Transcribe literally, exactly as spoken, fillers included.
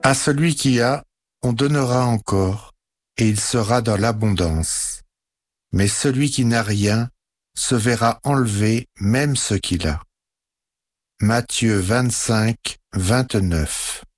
À celui qui a, on donnera encore, et il sera dans l'abondance. Mais celui qui n'a rien se verra enlever même ce qu'il a. Matthieu vingt-cinq, vingt-neuf.